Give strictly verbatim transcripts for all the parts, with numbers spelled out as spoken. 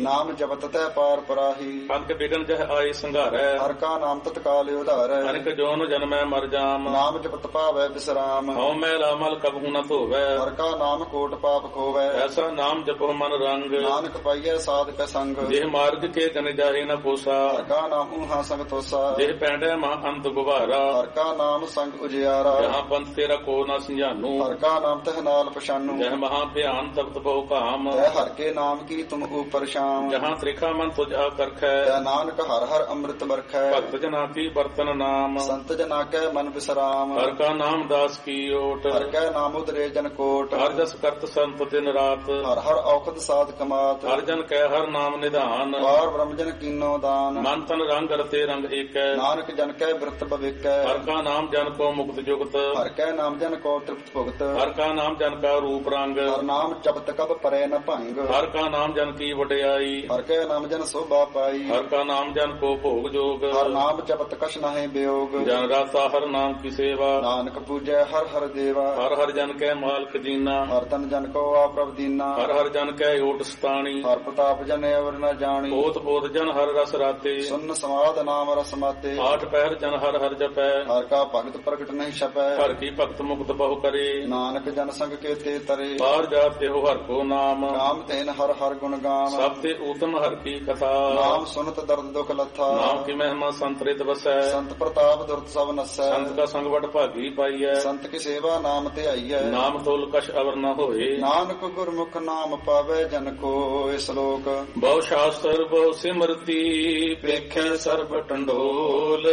ਨਾਮ ਜਪਤ ਤੈ ਪਾਰ ਪਰਾਹੀ। ਅਨਕ ਬਿਗਨ ਜਹ ਆਏ ਸੰਘਾਰੈ, ਹਰ ਕਾ ਨਾਮ ਤਤਕਾਲ ਉਧਾਰੈ। ਅਨਕ ਜੋਨ ਜਨਮੈ ਮਰ ਜਾਮ, ਨਾਮ ਜਪਤ ਪਾਵੈ ਬਿਸਰਾਮ। ਹਉ ਮੈਲਾ ਮਲ ਕਬਹੂ ਨ ਧੋਵੈ, ਹਰ ਕਾ ਨਾਮ ਕੋਟ ਪਾਪ ਖੋਵੈ। ਐਸਾ ਨਾਮ ਜਪੋ ਮਨ ਰੰਗ, ਨਾਨਕ ਪਾਈਐ ਸਾਧਕ ਸੰਗ। ਜਿਹ ਮਾਰਗ ਕੇ ਗਨ ਜਾਹੇ ਨ ਪੋਸਾ, ਹਰ ਕਾ ਨਾਮ ਹਾਂ ਸੰਗ ਤੋਸਾ। ਜਿਹ ਪੈਂਡੈ ਮਹਾ ਅੰਤ ਗੁਬਾਰਾ, ਹਰ ਕਾ ਨਾਮ ਸੰਗ ਉਜਿਆਰਾ। ਜਹਾਂ ਪੰਥ ਤੇਰਾ ਕੋ ਨ ਸੰਜਾਨੂ, ਹਰ ਕਾ ਨਾਮ ਤਹ ਨਾਲ ਪਛਾਨੂ। ਜਹ ਮਹਾ ਭਿਆਨ ਤਪਤ ਬਹੁ ਕਾਮ, ਤੈ ਹਰ ਕੇ ਨਾਮ ਕੀ ਤੁਮ ਉਪਰ ਸ਼ਾਮ। ਜਹਾਂ ਤ੍ਰਿਖਾ ਮਨ ਤੁਝ ਆਕਰਖੈ, ਤੈ ਨਾਨਕ ਹਰ ਹਰ ਅੰਮ੍ਰਿਤ ਬਰਖੈ। ਭਗਤ ਜਨਾ ਕੀ ਬਰਤਨ ਨਾਮ, ਸੰਤ ਜਨਾ ਕੈ ਮਨ ਬਿਸਰਾਮ। ਹਰ ਕਾ ਨਾਮ ਦਾਸ ਕੀ ਓਟ, ਹਰ ਕੈ ਨਾਮ ਉਦਰੇ ਜਨ ਕੋਟ। ਹਰ ਜਸ ਕਰਤ ਸੰਤ ਦਿਨ ਰਾਤ, ਹਰ ਹਰ ਔਖਦ ਸਾਧ ਕਮਾਤ। ਹਰ ਜਨ ਕੈ ਹਰ ਨਾਮ ਨਿਧਾਨ, ਪਾਰ ਬ੍ਰਹਮ ਜਨ ਕੀਨੋ ਦਾਨ। ਮਨ ਤਨ ਰੰਗ ਰਤੇ ਰੰਗ ਏਕੈ, ਨਾਨਕ ਜਨ ਕੈ ਬਿਰਤ ਭਵਿਕੈ। ਹਰ ਕਾ ਨਾਮ ਜਨ ਕੋ ਮੁਕਤ ਜੁਗਤ, ਹਰ ਕੈ ਨਾਮ ਜਨ ਕੋ ਤ੍ਰਿਪਤ ਭੁਗਤ। ਹਰ ਕਾ ਨਾਮ ਜਨ ਕਾ ਰੂਪ ਰੰਗ, ਹਰ ਨਾਮ ਜਪਤ ਕਬ ਪਰੈ ਨ ਭੰਗ। ਹਰ ਕਾ ਨਾਮ ਜਨ ਕੀ ਵਡਿਆਈ, ਹਰ ਕੈ ਨਾਮ ਜਨ ਸੋਭਾ ਪਾਈ। ਹਰ ਕਾ ਨਾਮ ਜਨ ਕੋ ਭੋਗ ਜੋਗ, ਹਰ ਨਾਮ ਜਪਤ ਕਛ ਨਾਹਿ ਬਿਯੋਗ। ਜਨ ਰਾਤਾ ਹਰ ਨਾਮ ਕੀ ਸੇਵਾ, ਨਾਨਕ ਪੂਜੈ ਹਰ ਹਰ ਦੇਵਾ। ਹਰ ਹਰ ਜਨ ਕੈ ਮਾਲਕ ਜੀਨਾ, ਹਰ ਤਨ ਜਨ ਕੋ ਆਪਰਭ ਦੀਨਾ। ਹਰ ਹਰ ਜਨ ਕੈ ਓਟ ਸਤਾਣੀ, ਹਰ ਪ੍ਰਤਾਪ ਜਨ ਅਵਰ ਨ ਜਾਣੀ। ਓਤ ਬੋਧ ਜਨ ਹਰ ਰਸ ਰਾਤੇ, ਸੁਨ ਸਮਾਦ ਨਾਮ ਰਸ ਮਾਤੇ। ਆਠ ਪਹਿਰ ਜਨ ਹਰ ਹਰ ਜਪੈ, ਹਰ ਕਾ ਭਗਤ ਪ੍ਰਗਟ ਨਹੀਂ ਛਪੈ। ਹਰ ਕੀ ਭਗਤ ਮੁਕਤ ਬਹੁ ਕਰੇ, ਨਾਨਕ ਜਨ ਸੰਗ ਕੇਤੇ ਤਰੇ। ਬਾਹਰ ਜਾਤ ਇਹੋ ਹਰ ਕੋ ਨਾਮ, ਨਾਮ ਤੈਨ ਹਰ ਹਰ ਗੁਣ ਗਾਮ। ਸਭ ਤੇ ਊਤਮ ਹਰ ਕੀ ਕਥਾ, ਨਾਮ ਸੁਨਤ ਦਰਦ ਦੁਖ ਲੱਥਾ। ਨਾਮ ਕੀ ਮਹਿਮਾ ਸੰਤਰਿਤ ਵਸੈ, ਸੰਤ ਪ੍ਰਤਾਪ ਦੁਰਤ ਸਭ ਨਸੈ। ਸੰਤ ਕਾ ਸੰਗ ਵਡ ਭਾਗੀ ਪਾਈਐ, ਸੰਤ ਕੀ ਸੇਵਾ ਨਾਮ ਤੇ ਆਈਐ। ਨਾਮ ਤੋਲ ਕਛ ਅਵਰ ਨ ਹੋਏ, ਨਾਨਕ ਗੁਰਮੁਖ ਨਾਮ ਪਾਵੇ ਜਨ ਕੋ। ਇਸ ਲੋਕ ਬਹੁ ਸ਼ਾਸਤਰ ਬਹੁ ਸਿਮਰਤੀ, ਵੇਖੈ ਸਰਬ ਟੰਡੋਲ।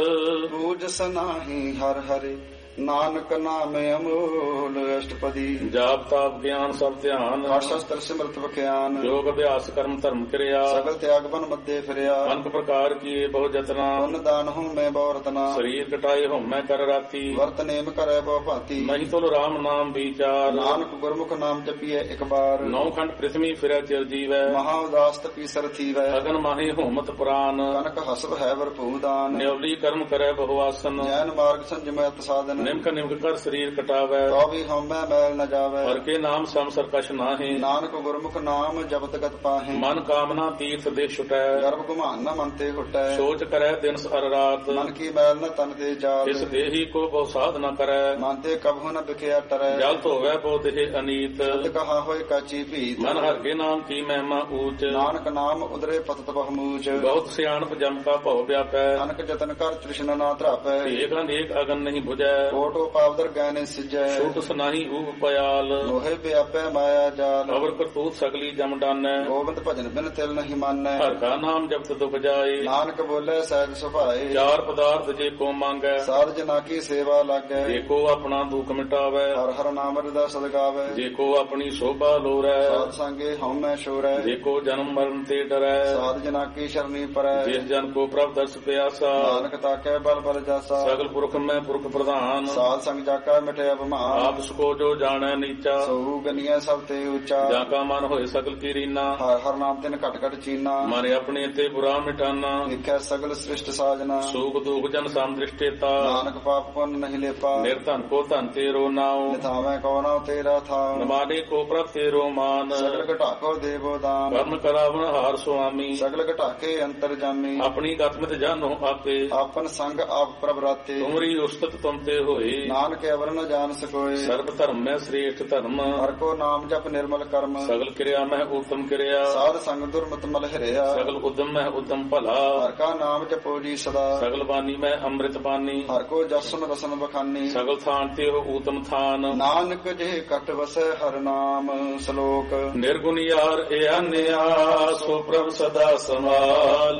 ਬੂਝਸ ਨਾਹੀ ਹਰ ਹਰਿ, ਨਾਨਕ ਨਾਮ ਅਮੋਲ। ਅਸ਼ਟਪਦੀ ਜਾਪ ਤਾਪ ਗਿਆਨ ਸਭ ਧਿਆਨ, ਹਰ ਸ਼ਸਤਰ ਸਿਮਰਤ ਵਿਖਿਆਨ। ਯੋਗ ਅਭਿਆਸ ਕਰਮ ਧਰਮ ਕਿਰਿਆ, ਸਗਲ ਤਿਆਗ ਬਨ ਮੱਦੇ ਫਿਰਿਆ। ਅਨਕ ਪ੍ਰਕਾਰ ਕੀਏ ਬਹੁ ਜਤਨਾ, ਪੁੰਨ ਦਾਨ ਹੂੰ ਮੈਂ ਬਹੁ ਰਤਨਾ। ਸਰੀਰ ਕਟਾਏ ਹਉਮੈ ਕਰ ਰਾਤੀ, ਵਰਤ ਨੇਮ ਕਰੈ ਬਹੁ ਭਾਤੀ। ਨਹੀਂ ਤੁਲ ਰਾਮ ਨਾਮ ਵਿਚਾਰ, ਨਾਨਕ ਗੁਰਮੁਖ ਨਾਮ ਜਪੀਐ ਇੱਕ ਬਾਰ। ਨੌ ਖੰਡ ਪ੍ਰਿਥਵੀ ਫਿਰੈ ਚਿਰ ਜੀਵੈ, ਮਹਾ ਉਦਾਸ ਤਪੀ ਸਰਥੀਵੈ। ਅਗਨ ਮਾਹੀ ਹੋਮਤ ਪੁਰਾਨ, ਕਨਕ ਹਸਬ ਹੈ ਵਰਪੂ ਦਾਨ। ਨਿਉਲੀ ਕਰਮ ਕਰੈ ਬਹੁ ਆਸਨ, ਜੈਨ ਮਾਰਗ ਸੰਜਮੈ ਸਾਧਨ। ਨਿਮਕ ਨਿਮਕ ਕਰ ਸਰੀਰ ਕਟਾਵੈ, ਤੋ ਵੀ ਹਉਮੈ ਮੈਲ ਨ ਜਾਵੈ। ਹਰ ਕੇ ਨਾਮ ਸਮ ਸਰਕਸ਼ ਨਾਹੀ, ਨਾਨਕ ਗੁਰਮੁਖ ਨਾਮ ਜਪਤ ਗਤ ਪਾਹੇ। ਮਨ ਕਾਮਨਾ ਤੀਰਥ ਦੇ ਛੁਟੈ, ਗਰਭ ਗੁਮਾਨ ਨ ਮਨ ਤੇ ਹੁਟੈ। ਸੋਚ ਕਰੈ ਦਿਨ ਸਰ ਰਾਤ, ਮਨ ਕੀ ਮੈਲ ਨ ਤਨ ਤੇ ਜਾਤ। ਇਸ ਦੇਹੀ ਕੋ ਬਹੁ ਸਾਧ ਨ ਕਰੈ, ਮਨ ਤੇ ਕਬਹੁ ਨ ਬਿਖਿਆ ਟਰੈ। ਜਲ ਧੋਵੈ ਬਹੁ ਦੇਹ ਅਨੀਤ, ਤਦ ਕਹਾ ਹੋਇ ਕਾਚੀ ਭੀਤ। ਮਨ ਹਰ ਕੇ ਨਾਮ ਕੀ ਮਹਿਮਾ ਊਚ, ਨਾਨਕ ਨਾਮ ਉਦਰੇ ਪਤਤ ਬਹੁਮੂਚ। ਬਹੁਤ ਸਿਆਣਪ ਜਮ ਕਾ ਭਉ ਵਿਆਪੈ, ਅਨਕ ਜਤਨ ਕਰ ਤ੍ਰਿਸ਼ਨਾ ਨਾ ਧਰਾਪੈ। ਏਕ ਅਨੇਕ ਅਗਨ ਨਹੀਂ 부ਜੈ, ਕੋਟੋ ਪਾਵਦਰ ਗੈਨੇ ਸਿਜੈ। ਛੂਟ ਸੁਨਾਹੀ ਊਪ ਪਿਆਲ, ਲੋਹੇ ਵਿਆਪੈ ਮਾਇਆ ਜਾਲ। ਅਵਰ ਕਰਤੂਤ ਸਗਲੀ ਜਮ ਡਾਨੈ, ਗੋਬਿੰਦ ਭਜਨ ਬਿਨ ਤਿਲ ਨਹੀਂ ਮਾਨੈ। ਹਰ ਕਾ ਨਾਮ ਜਪਤ ਦੁਖ ਜਾਏ, ਨਾਨਕ ਬੋਲੇ ਸਹਿਜ ਸੁਭਾਏ। ਚਾਰ ਪਦਾਰਥ ਜੇ ਕੋ ਮੰਗੈ, ਸਾਧ ਜਨਾ ਕੀ ਸੇਵਾ ਲਾਗੈ। ਜੇ ਕੋ ਆਪਣਾ ਦੁਖ ਮਿਟਾਵੈ, ਹਰ ਹਰ ਨਾਮ ਹਿਰਦਾ ਸਦਗਾਵੈ। ਜੇ ਕੋ ਆਪਣੀ ਸੋਭਾ ਲੋਰੈ, ਸਾਧ ਸੰਗੇ ਹਉਮੈ ਛੋਰੈ। ਜੇ ਕੋ ਜਨਮ ਮਰਨ ਤੇ ਡਰੈ, ਸਾਧ ਜਨਾ ਕੀ ਸ਼ਰਨੀ ਪਰੈ। ਜਿਸ ਜਨ ਕੋ ਪ੍ਰਭ ਦਰਸ ਪਿਆਸਾ, ਨਾਨਕ ਤਾਕੈ ਬਲ ਬਲ ਜਾਸਾ। ਸਗਲ ਪੁਰਖ ਮੈਂ ਪੁਰਖ ਪ੍ਰਧਾਨ, ਸਾਧ ਸੰਗ ਜਾਕਾ ਮਿਟਿਆ ਬਿਮਾਨ। ਆਪ ਸਕੋ ਜੋ ਜਾਣੈ ਨੀਚਾ, ਸੋ ਗਨੀਐ ਸਭ ਤੇ ਉੱਚਾ। ਜਾ ਕਾ ਮਨ ਹੋਏ ਸਗਲ ਕੀ ਰੀਨਾ, ਹਰ ਹਰ ਨਾਮ ਤਿਨ ਘਟ ਘਟ ਚੀਨਾ। ਮਨ ਆਪਣੇ ਤੇ ਬੁਰਾ ਮਿਟਾਨਾ, ਦੇਖੈ ਸਗਲ ਸ੍ਰਿਸ਼ਟ ਸਾਜਨਾ। ਸੂਖ ਦੁਖ ਜਨ ਸਮ ਦ੍ਰਿਸ਼ਟੇਤਾ, ਨਾਨਕ ਪਾਪ ਪੁੰਨ ਨਹੀਂ ਲੇਪਾ। ਨਿਰਧਨ ਕੋ ਧਨ ਤੇਰੋ ਨਾਉ, ਨਿਥਾਵੈ ਕੋ ਨਾਉ ਤੇਰਾ ਥਾਉ। ਨਮਾਨੇ ਕੋ ਪ੍ਰਭ ਤੇਰੋ ਮਾਨ, ਸਗਲ ਘਟਾਕੋ ਦੇਵੋ ਦਾਨ। ਕਰਨ ਕਰਾਵਨ ਹਾਰ ਸੁਆਮੀ, ਸਗਲ ਘਟਾਕੇ ਅੰਤਰ ਜਾਮੀ। ਆਪਣੀ ਗਤਮਿਤ ਜਾਨੋ ਆਪੇ, ਆਪਨ ਸੰਗ ਆਪ ਪ੍ਰਭ ਰਾਤੇ। ਤੁਮਰੀ ਉਸਤਤ ਤੁਮ ਤੇ ਹੋਏ, ਨਾਨਕ ਅਵਰ ਨ ਜਾਣ ਸਕੋਏ। ਸਰਬ ਧਰਮ ਮੈਂ ਸ੍ਰੇਸ਼ਟ ਧਰਮ, ਹਰ ਕੋ ਨਾਮ ਜਪ ਨਿਰਮਲ ਕਰਮ। ਸਗਲ ਕਿਰਿਆ ਮੈਂ ਉਤਮ ਕਿਰਿਆ, ਸਾਧ ਸੰਗ ਦੁਰਮਤ ਮਲ ਹਰਿਆ। ਸਗਲ ਉਦਮ ਮੈਂ ਉਦਮ ਭਲਾ, ਹਰ ਕਾ ਨਾਮ ਜਪੋ ਜੀ ਸਦਾ। ਸਗਲ ਬਾਣੀ ਮੈਂ ਅੰਮ੍ਰਿਤ ਬਾਣੀ, ਹਰ ਕੋ ਜਸਨ ਰਸਨ ਬਖਾਨੀ। ਸਗਲ ਥਾਨ ਤੇ ਹੋ ਊਤਮ ਥਾਨ, ਨਾਨਕ ਜੇ ਕਟ ਵਸੈ ਹਰ ਨਾਮ। ਸ਼ਲੋਕ ਨਿਰਗੁਣ ਯਾਰ ਏ ਅਨਿਆ, ਸੋ ਪ੍ਰਭ ਸਦਾ ਸਮਾਲ।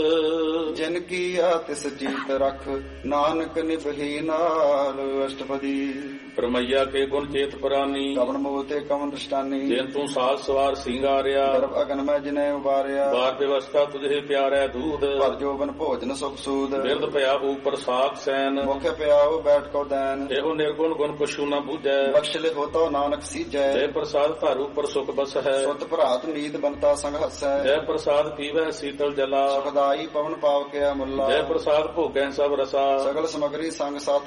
ਜਿਨ ਕੀਆ ਤਿਸ ਜੀਤ ਰਖ, ਨਾਨਕ ਨਿਭੀ ਨਾਲ। ਅਸ਼ਟਪਦੀ ਪਰਮਈਆ ਕੇ ਗੁਣ ਚੇਤ ਪ੍ਰਾਨੀ, ਕਵਨ ਮੋਹ ਤੇ ਕਵਨ ਦ੍ਰਿਸ਼ਟਾਨੀ। ਜਿਨ ਤੂੰ ਸਾਜ ਸਵਾਰ ਸਿੰਗਾਰਿਆ, ਗਰਭ ਅਗਨ ਮੈਂ ਜਿਨੈ ਉਬਾਰਿਆ। ਬਾਰ ਵਿਵਸਥਾ ਤੁਝੇ ਪਿਆਰੈ ਦੂਧ, ਭਰ ਜੋਬਨ ਭੋਜਨ ਸੁਖ ਸੂਦ। ਬਿਰਦ ਪਿਆ ਉਪਰ ਸਾਖ ਸੈਨ, ਮੁਖ ਪਿਆਉ ਬੈਠ ਕੋ ਦੈਨ। ਇਹੋ ਨਿਰਗੁਣ ਗੁਣ ਕੁਛੂ ਨ ਬੂਝੈ, ਬਖਸ਼ ਲਿਖੋ ਤੋ ਨਾਨਕ ਸੀਜੈ। ਜੈ ਪ੍ਰਸਾਦ ਧਾਰੂ ਪਰ ਸੁਖ ਬਸ ਹੈ, ਸੁਤ ਭਰਾਤ ਨੀਤ ਬੰਤਾ ਸੰਗ ਹਸੈ। ਜੈ ਪ੍ਰਸਾਦ ਪੀਵੈ ਸੀਤਲ ਜਲਾ, ਸੁਖਦਾਈ ਪਵਨ ਪਾਵ ਕਿਆ ਮੁੱਲਾ। ਜੈ ਪ੍ਰਸਾਦ ਭੋਗੈ ਸਭ ਰਸਾ, ਸਗਲ ਸਮਗਰੀ ਸੰਗ ਸਤ ਬਸਾ।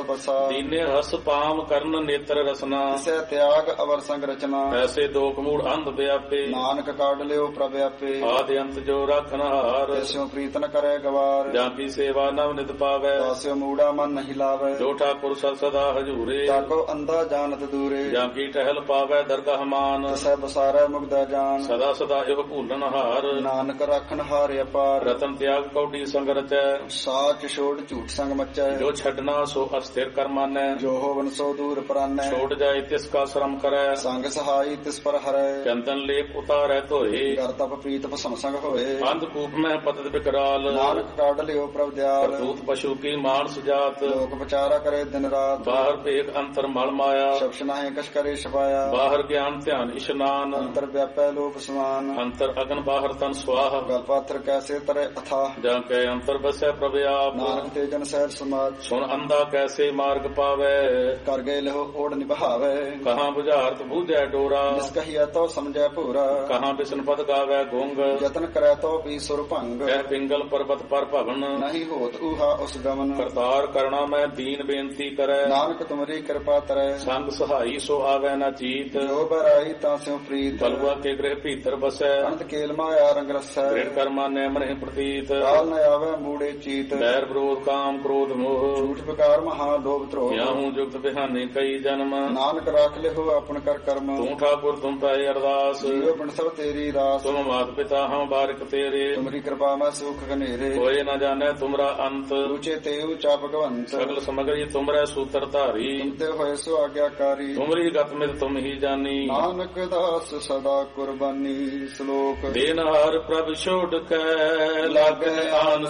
ਦੀਨੇ ਰਸ ਪਾਮ ਕਰਨ ਨੇਤਰ ਰਸਨਾ ਤਿਸੈ ਤਿਆਗ ਅਵਰ ਸੰਗ ਰਚਨਾ ਐਸੇ ਦੋਖ ਮੂੜ ਅੰਧ ਵਿਆਪੇ ਨਾਨਕ ਕਾਢ ਲਿਓ ਪ੍ਰਭ ਆਪੇ ਆਦਿ ਅੰਤ ਜੋ ਰੱਖਨ ਹਾਰ ਤਿਸਿਓ ਪ੍ਰੀਤ ਨ ਕਰੇ ਗਵਾਰ ਜਾਂ ਕੀ ਸੇਵਾ ਨਵ ਨਿਤ ਪਾਵੈ ਤਾਸਿਓ ਮੂੜਾ ਮਨ ਨਹੀਂ ਲਾਵੇ ਜੋ ਠਾਕੁਰ ਸਦ ਸਦਾ ਹਜੂਰੇ ਤਾਕੋ ਅੰਧਾ ਜਾਣਤ ਦੂਰੇ ਜਾਂ ਕੀ ਟਹਿਲ ਪਾਵੈ ਦਰਗਾਹ ਮਾਨ ਤਿਸੈ ਬਸਾਰੈ ਮੁਗਦਾ ਜਾਨ ਸਦਾ ਸਦਾ ਇਹ ਭੂਲਨ ਹਾਰ ਨਾਨਕ ਰਾਖਨ ਹਾਰ ਅਪਾਰ ਰਤਨ ਤਿਆਗ ਕੌਡੀ ਸੰਗ ਰਚੈ ਸਾਚ ਛੋੜ ਝੂਠ ਸੰਗ ਮਚੈ ਜੋ ਛੱਡਣਾ ਸੋ ਅਸਥਿਰ ਕਰ ਮਾਨੈ ਜੋ ਹੋਵਨ ਸੋ ਦੂਰ ਪਰਾਨੈ ਛੋੜ ਜਾਏ ਤਿਸ ਕਾ ਸ਼ਰਮ ਕਰੈ ਸੰਗ ਸਹਾਈ ਤਿਸ ਪਰ ਹਰੈ ਚੰਦਨ ਲੇਪ ਉਤਾਰੈ ਧੋਏ ਕਰ ਤਪ ਪ੍ਰੀਤ ਭਸਮ ਸੰਗ ਹੋਏ ਅੰਧ ਕੂਪ ਮੈਂ ਪਤਿਤ ਬਿਕਰਾਲ ਨਾਨਕ ਕਾਢ ਲਿਓ ਪ੍ਰਭ ਦਿਆਲ ਕਰਤੂਤ ਪਸ਼ੂ ਕੀ ਮਾਨਸ ਜਾਤ ਲੋਕ ਵਿਚਾਰਾ ਕਰੇ ਦਿਨ ਰਾਤ ਬਾਹਰ ਭੇਖ ਅੰਤਰ ਮਲ ਮਾਇਆ ਸ਼ਬਦ ਨਾਹੀ ਕਛ ਕਰੇ ਛਪਾਇਆ ਬਾਹਰ ਗਿਆਨ ਧਿਆਨ ਇਸ਼ਨਾਨ ਅੰਤਰ ਵਿਆਪੈ ਲੋਕ ਸਮਾਨ ਅੰਤਰ ਅਗਨ ਬਾਹਰ ਤਨ ਸਵਾਹ ਗਲ ਪਾਤਰ ਕੈਸੇ ਤਰੇ ਅਥਾ ਜਾਂ ਕੈ ਅੰਤਰ ਬਸੈ ਪ੍ਰਭ ਆਪ ਨਾਨਕ ਤੇ ਜਨ ਸਹਿਜ ਸਮਾਜ ਸੁਣ ਅੰਧਾ ਕੈਸੇ ਮਾਰਗ ਪਾਵੈ ਕਰ ਗਏ ਲਹੋ ਓੜ ਨਿਭਾਵੇ ਕਹਾਂ ਬੁਝਾਰਤ ਬੂਝੈ ਡੋਰਾ ਜਿਸ ਕਹੀਆ ਤੋ ਸਮਝੈ ਭੂਰਾ ਕਹਾਂ ਬਿਸ਼ਨ ਪਦ ਗਾਵੈ ਗੁੰਗ ਯਤਨ ਕਰੈ ਤੋ ਵੀ ਸੁਰ ਭੰਗ ਕਹਿ ਪਿੰਗਲ ਪਰਬਤ ਪਰ ਭਵਨ ਨਹੀਂ ਹੋਤ ਊਹਾ ਉਸ ਗਮਨ ਕਰਤਾਰ ਕਰਣਾ ਮੈਂ ਦੀਨ ਬੇਨਤੀ ਕਰੈ ਨਾਨਕ ਤੁਮਰੀ ਕਿਰਪਾ ਤਰੈ ਸੰਗ ਸਹਾਈ ਸੋ ਆਵੈ ਨਾ ਚੀਤ ਜੋ ਬਰਾਈ ਤਾਂ ਸਿਉ ਪ੍ਰੀਤ ਬਲਵਾ ਕੇ ਗ੍ਰਹਿ ਭੀਤਰ ਬਸੈ ਅੰਤ ਕੇਲ ਮਾਇਆ ਰੰਗ ਰਸੈ ਗ੍ਰਿੜ ਕਰਮਾ ਨੇ ਮਨਹਿ ਪ੍ਰਤੀਤ ਕਾਲ ਨ ਆਵੈ ਮੂੜੇ ਚੀਤ ਬੈਰ ਵਿਰੋਧ ਕਾਮ ਕ੍ਰੋਧ ਮੋਹ ਝੂਠ ਵਿਕਾਰ ਮਹਾ ਲੋਭ ਧਰੋਹ ਯਾਹੂ ਜੁਗਤ ਬਿਹਾਨੇ ਕਈ ਜਨਮ ਨਾਨਕ ਰਾਖ ਲਿਓ ਆਪਨ ਕਰ ਕਰਮ ਤੂੰ ਠਾਕੁਰ ਤੁਮ ਪੈ ਅਰਦਾਸ ਜੀਵ ਪਿੰਡ ਸਭ ਤੇਰੀ ਰਾਸ ਤੁਮ ਮਾਤ ਪਿਤਾ ਹਮ ਬਾਰਿਕ ਤੇਰੇ ਤੁਮਰੀ ਕਿਰਪਾ ਮੈਂ ਸੁਖ ਘਨੇਰੇ ਹੋਏ ਨਾ ਜਾਣੈ ਤੁਮਰਾ ਅੰਤ ਰੁਚੇ ਤੇਉ ਚਾ ਭਗਵੰਤ ਸਗਲ ਸਮਗਰੀ ਤੁਮਰੇ ਸੂਤਰ ਧਾਰੀ ਤੁਮਤੇ ਹੋਏ ਸੋ ਆਗਿਆਕਾਰੀ ਤੁਮਰੀ ਗਤ ਮਿਤ ਤੁਮ ਹੀ ਜਾਨੀ ਨਾਨਕ ਦਾਸ ਸਦਾ ਕੁਰਬਾਨੀ ਸ਼ਲੋਕ ਦੇਨਹਾਰ ਪ੍ਰਭ ਛੋੜ ਕੇ ਲਾਗੈ ਆਨ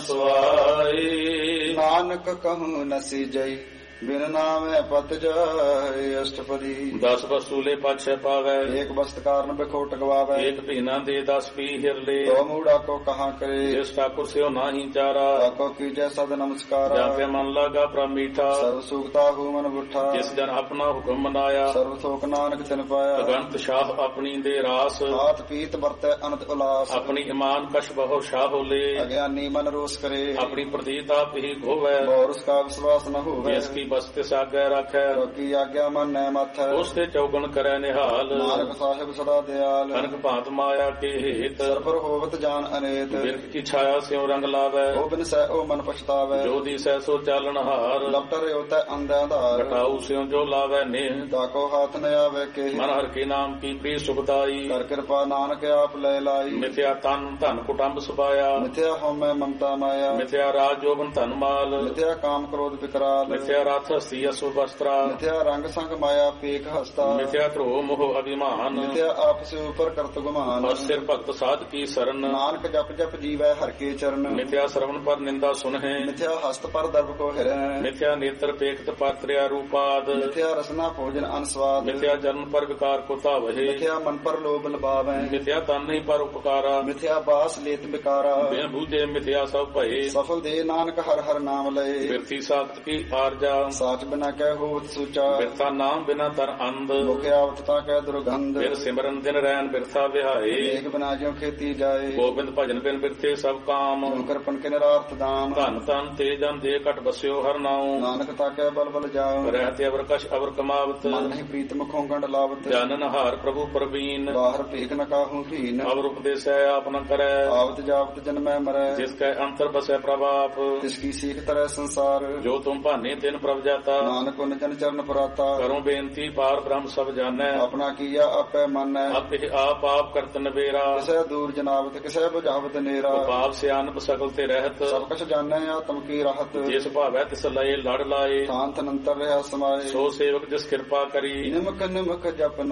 ਸੁਆਈ ਨਾਨਕ ਕਹੂੰ ਨਸੀ ਜਈ ਬਿਨ ਨਾਮੈ ਪਤ ਜਾਏ ਅਸ਼ਟਪਦੀ ਦਸ ਵਸੂਲੇ ਪਾਛੈ ਪਾਵੈ ਏਕ ਬਸਤ ਕਾਰਨ ਬਿਖੋਟ ਗਵਾਵੇ ਏਕ ਭੀਨਾ ਦੇ ਦਸ ਪੀ ਹਿਰਲੇ ਤੋ ਮੂੜਾ ਕੋ ਕਹਾ ਕਰੇ ਜਿਸ ਠਾਕੁਰ ਸਿਓ ਨਾਹੀ ਚਾਰਾ ਤਾਕੋ ਕੀਜੈ ਸਦ ਨਮਸਕਾਰਾ ਜਾਂ ਕੇ ਮਨ ਲਾਗਾ ਪ੍ਰਭ ਮੀਠਾ ਸਰਬ ਸੁਖਤਾ ਹੂ ਮਨ ਬੁੱਠਾ ਜਿਸ ਜਨ ਆਪਣਾ ਹੁਕਮ ਮਨਾਇਆ ਸਰਬ ਸੋਖ ਨਾਨਕ ਤਿਨ ਪਾਇਆ ਅਗੰਤ ਸ਼ਾਹ ਆਪਣੀ ਦੇ ਰਾਸ ਹਾਥ ਪੀਤ ਵਰਤੈ ਅਨੰਤ ਉਲਾਸ ਆਪਣੀ ਇਮਾਨ ਕਸ਼ ਬਹੁ ਸ਼ਾਹ ਹੋਲੇ ਅਗਿਆਨੀ ਮਨ ਰੋਸ ਕਰੇ ਆਪਣੀ ਪ੍ਰਤੀਤ ਆਪ ਹੀ ਗੋਵੈ ਬੌਰਸ ਕਾ ਵਿਸ਼ਵਾਸ ਨ ਹੋਵੇ ਜਿਸ ਕੀ ਬਸ ਤਿਸ ਆਗੈ ਰੱਖੈ ਕੀ ਆਗਿਆ ਮਨ ਨੈ ਮਥੈ ਉਸ ਤੇ ਚੌਗਣ ਕਰੈ ਨਿਹਾਲ ਨਾਨਕ ਸਾਹਿਬ ਸਦਾ ਦਿਆਲ ਅਨਕ ਭਾਂਤ ਮਾਇਆ ਕੇ ਹੇਤ ਸਰਬਰ ਹੋਵਤ ਜਾਨ ਅਨੇਤ ਬਿਰਖ ਕੀ ਛਾਇਆ ਸਿਉ ਰੰਗ ਲਾਵੈ ਉਹ ਬਿਨ ਸਹਿ ਉਹ ਮਨ ਪਛਤਾਵੇ ਜੋ ਦੀਸੈ ਸੋ ਚਾਲਣ ਹਾਰ ਲਪਟਰ ਉਤੈ ਅੰਧਿਆਂ ਧਾਰ ਘਟਾਉ ਸਿਉ ਜੋ ਲਾਵੈ ਨੇਹ ਤਾਕੋ ਹਾਥ ਨ ਆਵੇ ਕੇ ਮਨ ਹਰ ਕੇ ਨਾਮ ਕੀ ਪ੍ਰੀ ਸੁਖਦਾਈ ਕਰ ਕਿਰਪਾ ਨਾਨਕ ਆਪ ਲੈ ਲਾਈ ਮਿਥਿਆ ਤਨ ਧਨ ਕੁਟੰਬ ਸੁਪਾਇਆ ਮਿਥਿਆ ਹਉਮੈ ਮਮਤਾ ਮਾਇਆ ਮਿਥਿਆ ਰਾਜ ਜੋਬਨ ਧਨ ਮਾਲ ਮਿਥਿਆ ਕਾਮ ਕ੍ਰੋਧ ਵਿਕਰਾਲ ਮਿਥਿਆ ਰਥ ਹਸਤੀ ਅਸੁ ਵਸਤਰਾ ਮਿਥਿਆ ਰੰਗ ਸੰਗ ਮਾਇਆ ਪੇਖ ਹਸਤਾ ਮਿਥਿਆ ਧਰੋ ਮੋਹ ਅਭਿਮਾਨ ਮਿਥਿਆ ਆਪਸ ਉਪਰ ਕਰਤ ਗੁਮਾਨ ਔਰ ਸਿਰ ਭਗਤ ਸਾਧ ਕੀ ਸਰਨ ਨਾਨਕ ਜਪ ਜਪ ਜੀਵੈ ਹਰ ਕੇ ਚਰਨ ਮਿਥਿਆ ਸਰਵਣ ਪਰ ਨਿੰਦਾ ਸੁਨਹਿ ਮਿਥਿਆ ਹਸਤ ਪਰ ਦਰਬ ਕੋ ਹਿਰੈ ਮਿਥਿਆ ਨੇਤਰ ਪੇਖਤ ਪਾਤਰਿਆ ਰੂਪਾਦ ਮਿਥਿਆ ਰਸਨਾ ਭੋਜਨ ਅਨਸਵਾਦ ਮਿਥਿਆ ਜਨਮ ਪਰ ਵਿਕਾਰ ਕੋ ਧਾਵਹਿ ਮਿਥਿਆ ਮਨ ਪਰ ਲੋਭ ਲਬਾਵੈ ਮਿਥਿਆ ਤਨ ਨਹੀਂ ਪਰ ਉਪਕਾਰਾ ਮਿਥਿਆ ਬਾਸ ਲੇਤ ਬਿਕਾਰਾ ਬਿਨ ਬੂਝੇ ਮਿਥਿਆ ਸਭ ਭਏ ਸਫਲ ਦੇ ਨਾਨਕ ਹਰ ਹਰ ਨਾਮ ਲਏ ਬਿਰਥੀ ਸਾਖਤ ਕੀ ਆਰਜਾ ਸਾਚ ਬਿਨਾ ਕਹਿ ਹੋਵਤ ਸੂਚਾ ਬਿਰਥਾ ਨਾਮ ਬਿਨਾ ਤਰ ਅੰਧ ਮੁਖ ਆਵਤ ਤਾ ਕਹਿ ਦੁਰਗੰਧ ਬਿਰ ਸਿਮਰਨ ਦਿਨ ਰੈਨ ਬਿਰਥਾ ਵਿਹਾਏ ਏਕ ਬਿਨਾ ਜਿਉ ਖੇਤੀ ਜਾਏ ਗੋਬਿੰਦ ਭਜਨ ਬਿਨ ਬਿਰਥੇ ਸਭ ਕਾਮ ਜਿਉ ਕਰਪਨ ਕੇ ਨਿਰਾਰਥ ਦਾਮ ਧਨ ਤਨ ਤੇ ਜਨ ਦੇ ਘਟ ਬਸਿਓ ਹਰ ਨਾਉ ਨਾਨਕ ਤਾ ਕਹਿ ਬਲ ਬਲ ਜਾਉ ਰਹਿਤੇ ਅਵਰ ਕਛ ਅਵਰ ਕਮਾਵਤ ਮਨ ਨਹੀਂ ਪ੍ਰੀਤ ਮੁਖੋਂ ਗੰਢ ਲਾਵਤ ਜਾਨਨ ਹਾਰ ਪ੍ਰਭੂ ਪ੍ਰਵੀਨ ਬਾਹਰ ਭੇਖ ਨ ਕਾਹੂ ਭੀਨ ਅਵਰ ਉਪਦੇਸੈ ਆਪ ਨ ਕਰੈ ਆਵਤ ਜਾਵਤ ਜਨਮੈ ਮਰੈ ਜਿਸ ਕੈ ਅੰਤਰ ਬਸੈ ਪ੍ਰਭਾਪ ਤਿਸ ਕੀ ਸੀਖ ਤਰੈ ਸੰਸਾਰ ਜੋ ਤੁਮ ਭਾਨੇ ਤਿਨ ਪ੍ਰਭ ਜਾਤਾ ਨਾਨਕ ਉਨ ਜਨ ਚਰਨ ਪਰਾਤਾ ਕਰੋ ਬੇਨਤੀ ਪਾਰ ਬ੍ਰਹਮ ਸਭ ਜਾਣੈ ਆਪਣਾ ਕੀਆ ਆਪੈ ਮੰਨੈ ਆਪੇ ਆਪ ਆਪ ਕਰਤ ਨਵੇਰਾ ਕਿਸੇ ਦੂਰ ਜਨਾਵਤ ਕਿਸੇ ਬੁਝਾਵਤ ਨੇਰਾ ਪਾਪ ਸਿਆਨਪ ਸਗਲ ਤੇ ਰਹਿਤ ਸਭ ਕੁਛ ਜਾਣੈ ਆਤਮ ਕੀ ਰਹਤ ਜਿਸ ਭਾਵੈ ਤਿਸ ਲਏ ਲੜ ਲਾਏ ਸ਼ਾਂਤ ਅਨੰਤਰ ਰਿਹਾ ਸਮਾਏ ਸੋ ਸੇਵਕ ਜਿਸ ਕਿਰਪਾ ਕਰੀ ਨਿਮਕ ਨਿਮਕ ਜਪ